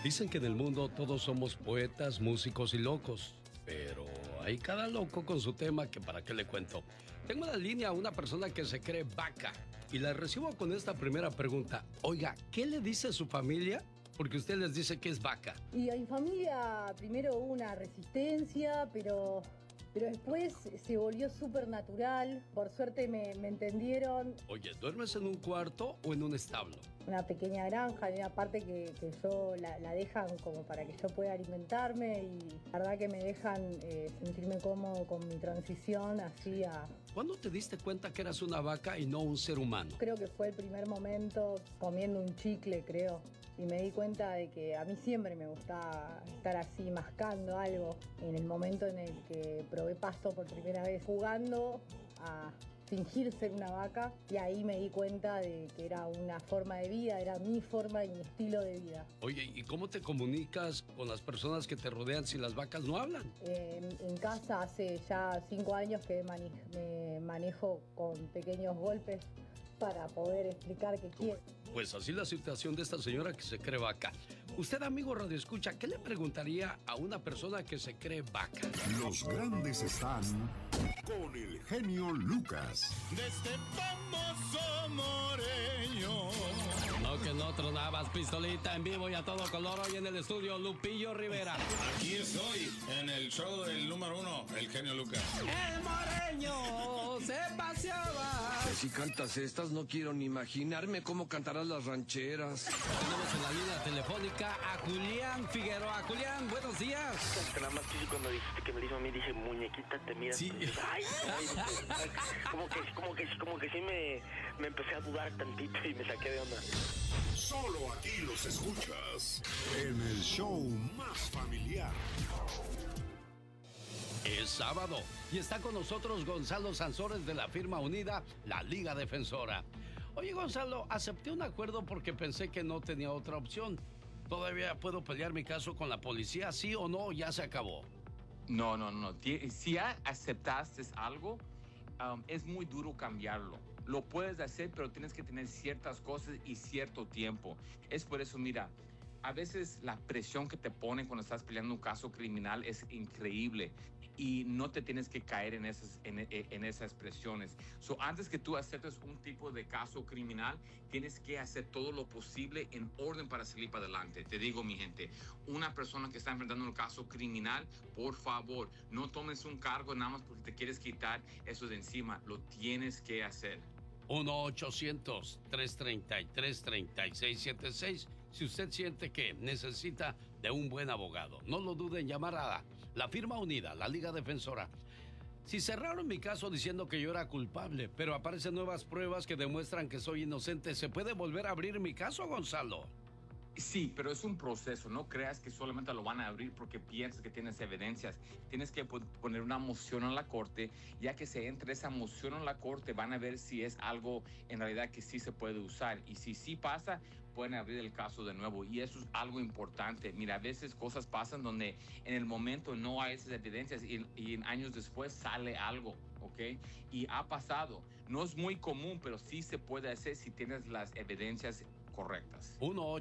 Dicen que en el mundo todos somos poetas, músicos y locos, pero hay cada loco con su tema que para qué le cuento. Tengo en la línea a una persona que se cree vaca y la recibo con esta primera pregunta. Oiga, ¿qué le dice su familia? Porque usted les dice que es vaca. Y en familia primero hubo una resistencia, pero después se volvió súper natural. Por suerte me entendieron. Oye, ¿duermes en un cuarto o en un establo? Una pequeña granja, en una parte que yo la dejan como para que yo pueda alimentarme y la verdad que me dejan sentirme cómodo con mi transición así a... ¿Cuándo te diste cuenta que eras una vaca y no un ser humano? Creo que fue el primer momento comiendo un chicle, creo. Y me di cuenta de que a mí siempre me gustaba estar así mascando algo. En el momento en el que probé pasto por primera vez, jugando a fingir ser una vaca, y ahí me di cuenta de que era una forma de vida, era mi forma y mi estilo de vida. Oye, ¿y cómo te comunicas con las personas que te rodean si las vacas no hablan? En casa hace ya 5 años que me manejo con pequeños golpes para poder explicar qué quiero. Pues así la situación de esta señora que se cree vaca. Usted, amigo Radio Escucha, ¿qué le preguntaría a una persona que se cree vaca? Los grandes están con el genio Lucas. De este famoso Moreño. No, que no tronabas, pistolita en vivo y a todo color hoy en el estudio Lupillo Rivera. Aquí estoy en el show del número 1, el genio Lucas. El Moreño se paseaba. Si cantas estas, no quiero ni imaginarme cómo cantarás las rancheras. Tenemos en la línea telefónica a Julián Figueroa. Julián, buenos días. Nada más que cuando dijiste que me dijo a mí, dije, muñequita, te miras. Sí. Ay, como que sí me empecé a dudar tantito y me saqué de onda. Solo aquí los escuchas en el show más familiar. Es sábado y está con nosotros Gonzalo Sansores de la firma unida, la Liga Defensora. Oye, Gonzalo, acepté un acuerdo porque pensé que no tenía otra opción. ¿Todavía puedo pelear mi caso con la policía, sí o no? ¿Ya se acabó? No. Si ya aceptaste algo, es muy duro cambiarlo. Lo puedes hacer, pero tienes que tener ciertas cosas y cierto tiempo. Es por eso, mira, a veces la presión que te ponen cuando estás peleando un caso criminal es increíble y no te tienes que caer en esas presiones. Antes que tú aceptes un tipo de caso criminal, tienes que hacer todo lo posible en orden para salir para adelante. Te digo, mi gente, una persona que está enfrentando un caso criminal, por favor, no tomes un cargo nada más porque te quieres quitar eso de encima. Lo tienes que hacer. 1-800-333-3676 si usted siente que necesita de un buen abogado. No lo dude en llamar a la firma unida, la Liga Defensora. Si cerraron mi caso diciendo que yo era culpable, pero aparecen nuevas pruebas que demuestran que soy inocente, ¿se puede volver a abrir mi caso, Gonzalo? Sí, pero es un proceso. No creas que solamente lo van a abrir porque piensas que tienes evidencias. Tienes que poner una moción en la corte. Ya que se entre esa moción en la corte, van a ver si es algo en realidad que sí se puede usar. Y si sí pasa, pueden abrir el caso de nuevo. Y eso es algo importante. Mira, a veces cosas pasan donde en el momento no hay esas evidencias y años después sale algo, ¿ok? Y ha pasado. No es muy común, pero sí se puede hacer si tienes las evidencias correctas.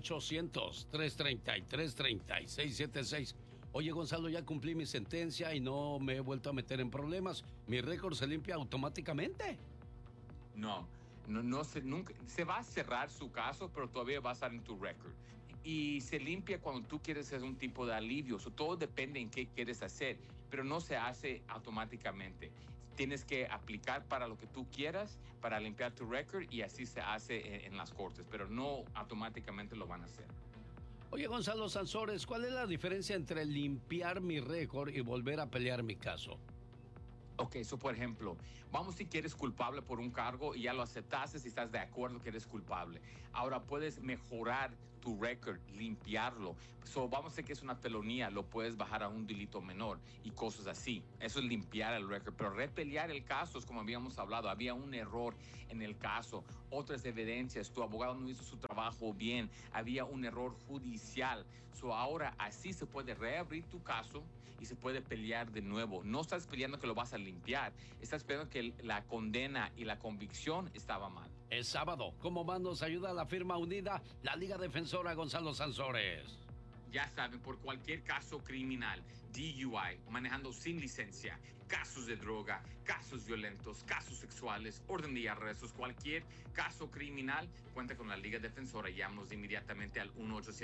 1-800-333-3676. Oye, Gonzalo, ya cumplí mi sentencia y no me he vuelto a meter en problemas. ¿Mi récord se limpia automáticamente? No, nunca se va a cerrar su caso, pero todavía va a estar en tu récord. Y se limpia cuando tú quieres hacer un tipo de alivio. Todo depende en qué quieres hacer, pero no se hace automáticamente. Tienes que aplicar para lo que tú quieras, para limpiar tu récord, y así se hace en las cortes, pero no automáticamente lo van a hacer. Oye, Gonzalo Sansores, ¿cuál es la diferencia entre limpiar mi récord y volver a pelear mi caso? Ok, por ejemplo, vamos si que eres culpable por un cargo y ya lo aceptaste y estás de acuerdo que eres culpable. Ahora puedes mejorar tu récord, limpiarlo. Vamos a decir que es una felonía, lo puedes bajar a un delito menor y cosas así. Eso es limpiar el récord. Pero repelear el caso es como habíamos hablado. Había un error en el caso, otras evidencias, tu abogado no hizo su trabajo bien, había un error judicial. Ahora así se puede reabrir tu caso y se puede pelear de nuevo. No estás peleando que lo vas a limpiar, estás peleando que la condena y la convicción estaba mal. Es sábado. ¿Cómo más nos ayuda la firma unida, la Liga Defensora, Gonzalo Sansores? ya saben, por cualquier caso criminal, DUI, manejando sin licencia, casos de droga, casos violentos, casos sexuales, orden de arrestos, cualquier caso criminal, cuenta con la Liga Defensora. Llámanos inmediatamente al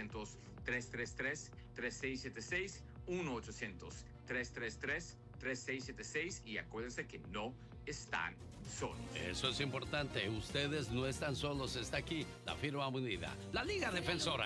1-800-333-3676, 1-800-333-3676 y acuérdense que no están solos. Eso es importante, ustedes no están solos, está aquí la firma unida, la Liga Defensora.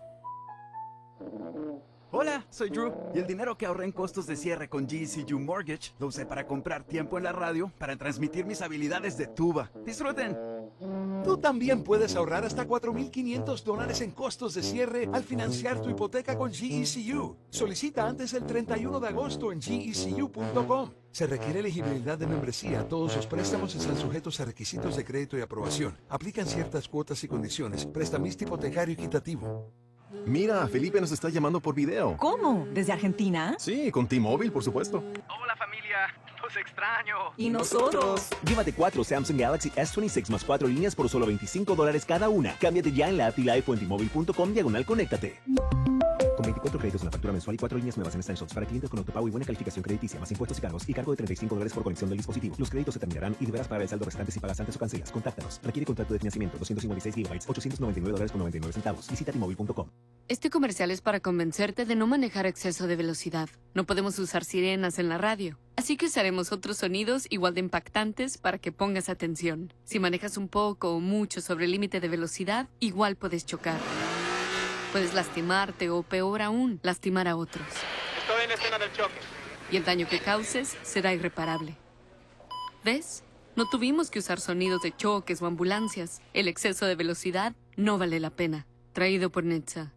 Hola, soy Drew y el dinero que ahorré en costos de cierre con GECU Mortgage lo usé para comprar tiempo en la radio para transmitir mis habilidades de tuba. ¡Disfruten! Tú también puedes ahorrar hasta $4,500 en costos de cierre al financiar tu hipoteca con GECU. Solicita antes del 31 de agosto en gecu.com. Se requiere elegibilidad de membresía. Todos los préstamos están sujetos a requisitos de crédito y aprobación. Aplican ciertas cuotas y condiciones. Prestamista hipotecario equitativo. Mira, Felipe nos está llamando por video. ¿Cómo? ¿Desde Argentina? Sí, con T-Mobile, por supuesto. Hola familia, los extraño. ¿Y nosotros? Llévate 4 Samsung Galaxy S26 más 4 líneas por solo $25 cada una. Cámbiate ya en la app Live o en T-Mobile.com/conéctate. Con 24 créditos en la factura mensual y 4 líneas nuevas en Essentials para clientes con autopago y buena calificación crediticia, más impuestos y cargos, y cargo de $35 por conexión del dispositivo. Los créditos se terminarán y deberás pagar el saldo restante si pagas antes o cancelas. Contáctanos. Requiere contrato de financiamiento, 256 GB, $899.99. Visita T-Mobile.com. Este comercial es para convencerte de no manejar a exceso de velocidad. No podemos usar sirenas en la radio, así que usaremos otros sonidos igual de impactantes para que pongas atención. Si manejas un poco o mucho sobre el límite de velocidad, igual puedes chocar. Puedes lastimarte o, peor aún, lastimar a otros. Estoy en la escena del choque. Y el daño que causes será irreparable. ¿Ves? No tuvimos que usar sonidos de choques o ambulancias. El exceso de velocidad no vale la pena. Traído por Netza.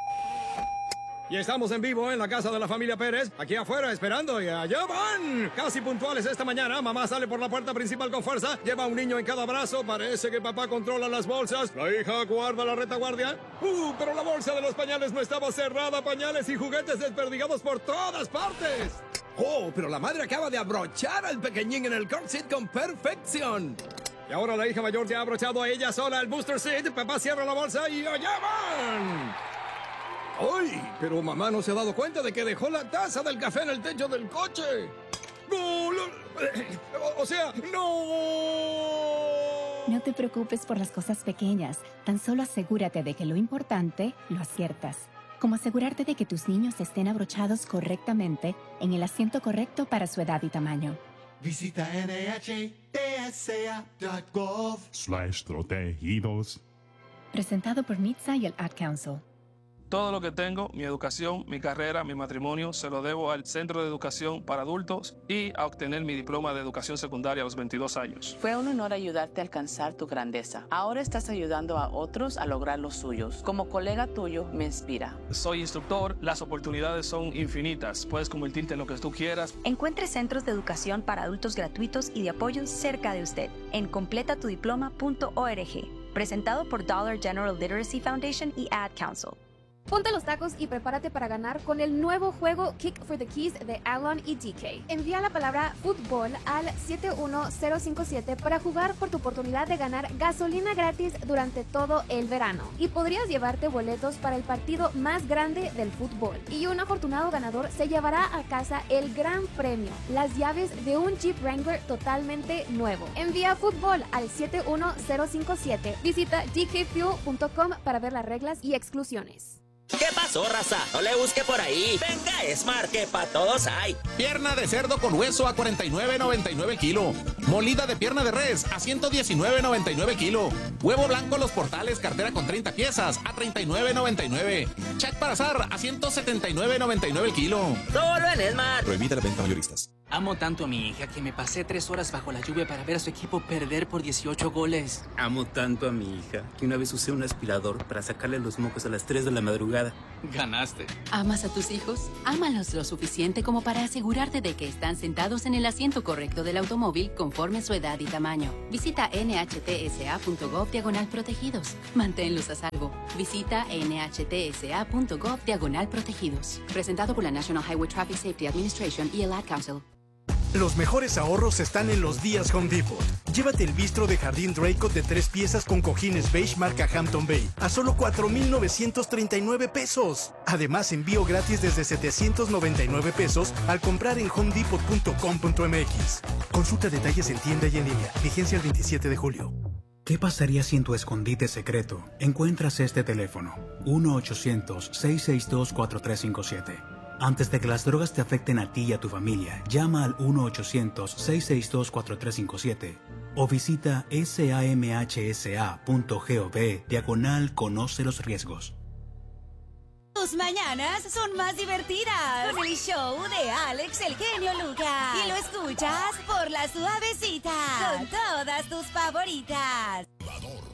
Y estamos en vivo en la casa de la familia Pérez, aquí afuera esperando, y allá van. Casi puntuales esta mañana, mamá sale por la puerta principal con fuerza, lleva a un niño en cada brazo, parece que papá controla las bolsas, la hija guarda la retaguardia. Pero la bolsa de los pañales no estaba cerrada, pañales y juguetes desperdigados por todas partes. Oh, pero la madre acaba de abrochar al pequeñín en el car seat con perfección. Y ahora la hija mayor ya ha abrochado a ella sola el booster seat, papá cierra la bolsa y allá van. ¡Ay! Pero mamá no se ha dado cuenta de que dejó la taza del café en el techo del coche. ¡No! O sea, ¡no! No te preocupes por las cosas pequeñas. Tan solo asegúrate de que lo importante lo aciertas. Como asegurarte de que tus niños estén abrochados correctamente en el asiento correcto para su edad y tamaño. Visita NHTSA.gov/protegidos. Presentado por NHTSA y el Ad Council. Todo lo que tengo, mi educación, mi carrera, mi matrimonio, se lo debo al Centro de Educación para Adultos y a obtener mi diploma de educación secundaria a los 22 años. Fue un honor ayudarte a alcanzar tu grandeza. Ahora estás ayudando a otros a lograr los suyos. Como colega tuyo, me inspira. Soy instructor, las oportunidades son infinitas. Puedes convertirte en lo que tú quieras. Encuentre centros de educación para adultos gratuitos y de apoyo cerca de usted en completatudiploma.org. Presentado por Dollar General Literacy Foundation y Ad Council. Ponte los tacos y prepárate para ganar con el nuevo juego Kick for the Keys de Alon y DK. Envía la palabra fútbol al 71057 para jugar por tu oportunidad de ganar gasolina gratis durante todo el verano. Y podrías llevarte boletos para el partido más grande del fútbol. Y un afortunado ganador se llevará a casa el gran premio, las llaves de un Jeep Wrangler totalmente nuevo. Envía fútbol al 71057. Visita dkfuel.com para ver las reglas y exclusiones. ¿Qué pasó, raza? No le busque por ahí. Venga, Smart, que pa' todos hay. Pierna de cerdo con hueso a $49.99 kilo. Molida de pierna de res a $119.99 kilo. Huevo blanco Los Portales, cartera con 30 piezas a $39.99. Chat para azar a $179.99 el kilo. Solo en Smart. Prohibida la venta mayoristas. Amo tanto a mi hija que me pasé 3 horas bajo la lluvia para ver a su equipo perder por 18 goles. Amo tanto a mi hija que una vez usé un aspirador para sacarle los mocos a las 3 de la madrugada. Ganaste. ¿Amas a tus hijos? Ámalos lo suficiente como para asegurarte de que están sentados en el asiento correcto del automóvil conforme a su edad y tamaño. Visita nhtsa.gov/protegidos. Manténlos a salvo. Visita nhtsa.gov/protegidos. Presentado por la National Highway Traffic Safety Administration y el Ad Council. Los mejores ahorros están en los días Home Depot. Llévate el bistro de jardín Draycott de 3 piezas con cojines beige marca Hampton Bay a solo 4,939 pesos. Además, envío gratis desde 799 pesos al comprar en homedepot.com.mx. Consulta detalles en tienda y en línea. Vigencia el 27 de julio. ¿Qué pasaría si en tu escondite secreto encuentras este teléfono? 1-800-662-4357. Antes de que las drogas te afecten a ti y a tu familia, llama al 1-800-662-4357 o visita samhsa.gov/conoce los riesgos. Tus mañanas son más divertidas con el show de Alex el genio Lucas. Y lo escuchas por La Suavecita con todas tus favoritas.